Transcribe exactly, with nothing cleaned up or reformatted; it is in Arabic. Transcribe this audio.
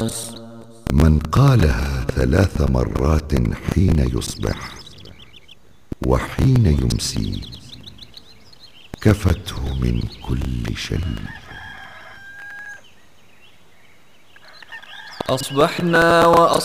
الناس. من قالها ثلاث مرات حين يصبح وحين يمسي كفته من كل شيء. أصبحنا وأصبحنا